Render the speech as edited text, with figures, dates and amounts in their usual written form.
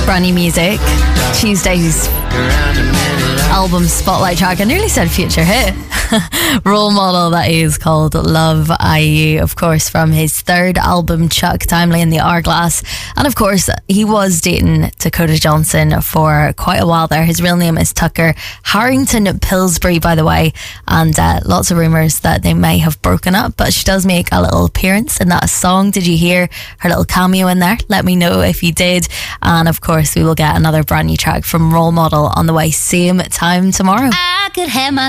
brand new music. Tuesday's album spotlight track. I nearly said future hit. Role Model, that is, called Love IU, of course, from his third album, Chuck, Timely in the Hourglass. And of course, he was dating Dakota Johnson for quite a while there. His real name is Tucker Harrington Pillsbury, by the way, and lots of rumours that they may have broken up, but she does make a little appearance in that song. Did you hear her little cameo in there? Let me know if you did. And of course, we will get another brand new track from Role Model on the way, same time tomorrow. I could have my